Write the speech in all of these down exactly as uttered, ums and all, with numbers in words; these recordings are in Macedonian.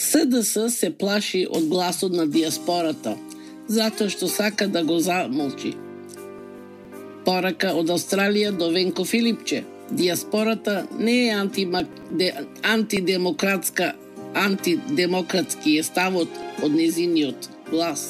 СДС се плаши од гласот на диаспората, затоа што сака да го замолчи. Порака од Австралија до Венко Филипче. Диаспората не е антима... де... антидемократска, антидемократски е ставот од незиниот глас.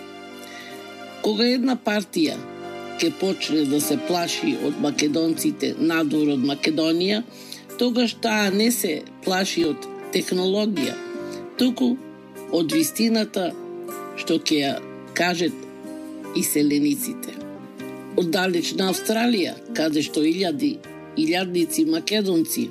Кога една партија ќе почне да се плаши од македонците надвор од Македонија, тогаш таа не се плаши од технологија, туку од вистината што ќе ја кажат иселениците. Од далечна Австралија, каде што илјади, илјадници македонци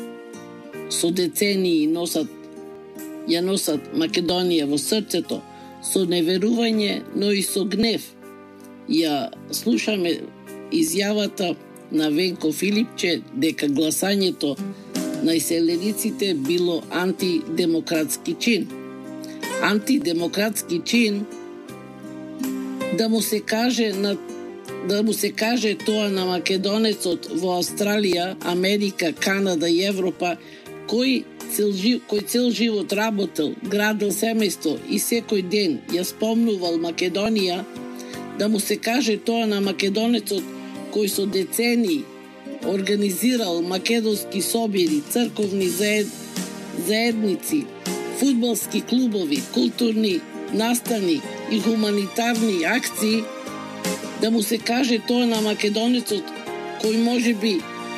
со децении носат, ја носат Македонија во срцето, со неверување, но и со гнев. Ја слушаме изјавата на Венко Филипче дека гласањето на иселениците било антидемократски чин. Антидемократски чин да му се каже на да му се каже тоа на македонецот во Австралија, Америка, Канада и Европа, кој цел, кој цел живот работел, градел семејство и секој ден ја спомнувал Македонија, да му се каже тоа на македонецот кој со децении организирал македонски собири, црковни заед... заедници, фудбалски клубови, културни настани и хуманитарни акции, да му се каже тоа на македонецот кој можеби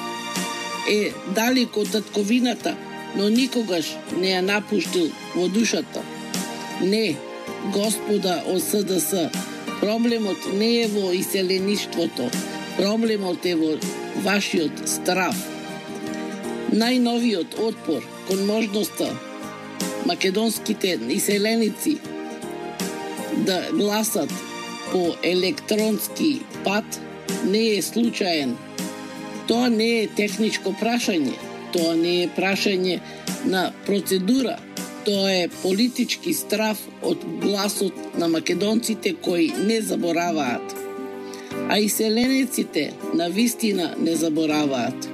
е далеко од татковината, но никогаш не ја напуштил во душата. Не, господа од СДС, проблемот не е во иселеништвото, проблемот е во вашиот страв. Најновиот отпор кон можноста македонските иселеници да гласат по електронски пат не е случаен. Тоа не е техничко прашање, тоа не е прашање на процедура, тоа е политички страв од гласот на македонците кои не забораваат. А иселениците на вистина не забораваат.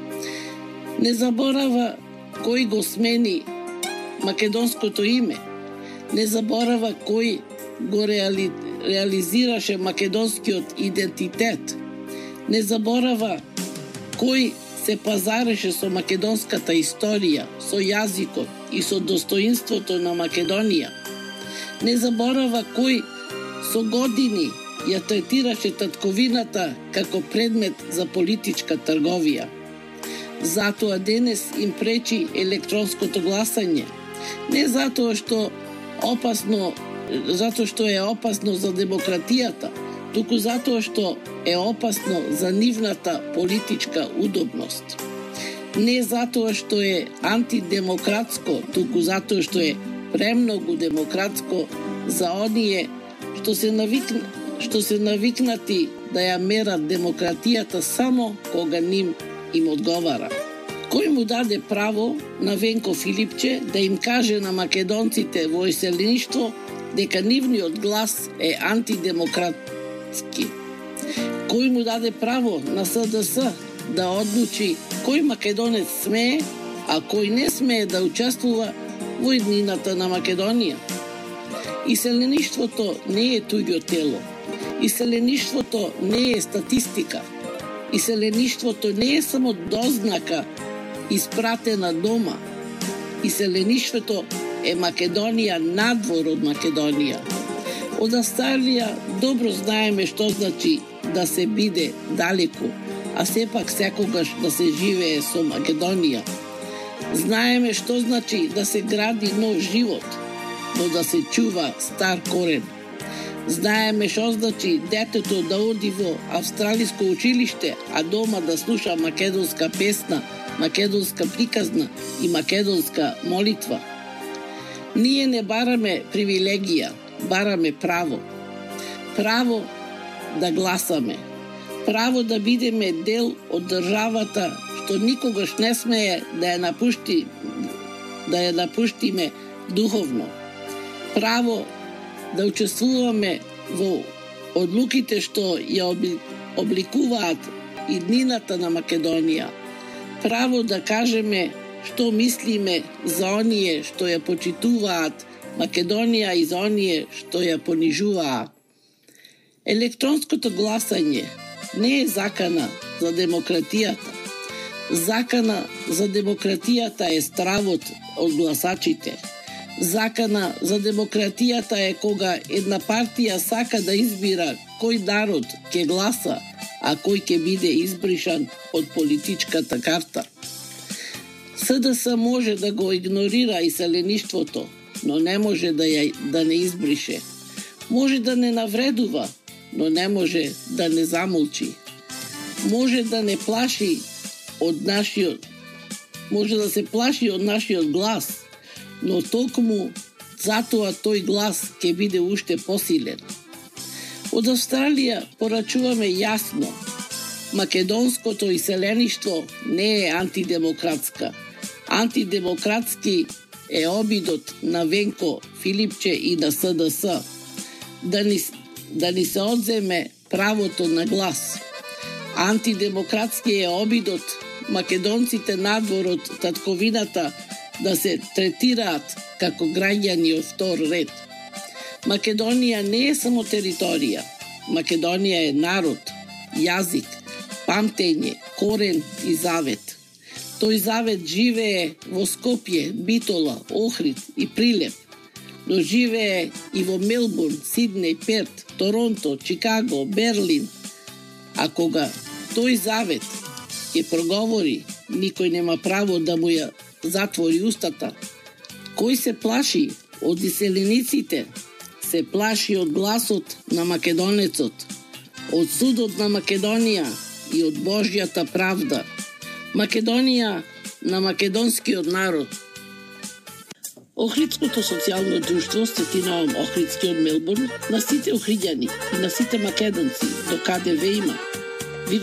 Не заборава кој го смени македонското име, не заборава кој го реали... реализираше македонскиот идентитет, не заборава кој се пазареше со македонската историја, со јазикот и со достоинството на Македонија. Не заборава кој со години ја третираше татковината како предмет за политичка трговија. Затоа денес им пречи електронското гласање. Не затоа што опасно, затоа што е опасно за демократијата, туку затоа што е опасно за нивната политичка удобност. Не затоа што е антидемократско, туку затоа што е премногу демократско за оние што се навикна, што се навикнати да ја мерат демократијата само кога ним им одговара. Кој му даде право на Венко Филипче да им каже на македонците во иселеништво дека нивниот глас е антидемократски? Кој му даде право на СДС да одлучи кој македонец смее, а кој не смее да учествува во иднината на Македонија? Иселеништвото не е туѓо тело. Иселеништвото не е статистика. Иселеништвото не е само дознака испратена дома. Иселеништвото е Македонија надвор од Македонија. Од Австралија добро знаеме што значи да се биде далеку, а сепак секогаш да се живее со Македонија. Знаеме што значи да се гради нов живот, но да се чува стар корен. Знаеме што значи детето да оди во австралиско училиште, а дома да слуша македонска песна, македонска приказна и македонска молитва. Ние не бараме привилегија, бараме право. Право да гласаме. Право да бидеме дел од државата што никогаш не смее да ја напушти, да ја напуштиме духовно. Право да учествуваме во одлуките што ја обликуваат иднината на Македонија. Право да кажеме што мислиме за оние што ја почитуваат Македонија и за оние што ја понижуваат. Електронското гласање не е закана за демократијата. Закана за демократијата е стравот од гласачите. Закана за демократијата е кога една партија сака да избира кој народ ќе гласа, а кој ќе биде избришан од политичката карта. СДС може да го игнорира иселеништвото, но не може да, ја, да не избрише. Може да не навредува, но не може да не замолчи. Може да не плаши од нашиот, може да се плаши од нашиот глас, но токму затоа тој глас ќе биде уште посилен. Од Австралија порачуваме јасно, македонското иселеништво не е антидемократска. Антидемократски е обидот на Венко, Филипче и на СДС да ни, да ни се одземе правото на глас. Антидемократски е обидот македонците надвор од татковината да се третираат како граѓани од втор ред. Македонија не е само територија. Македонија е народ, јазик, памтење, корен и завет. Тој завет живее во Скопје, Битола, Охрид и Прилеп, но живее и во Мелбурн, Сиднеј, Перт, Торонто, Чикаго, Берлин. А кога тој завет ќе проговори, никој нема право да му ја затвори устата. Кој се плаши од иселениците, се плаши од гласот на македонецот, од судот на Македонија и од Божјата правда. Македонија на македонскиот народ. Охридското социјално друштво Светиноам Охридски од Мелбурн на сите охриѓани и на сите македонци до КаДВ има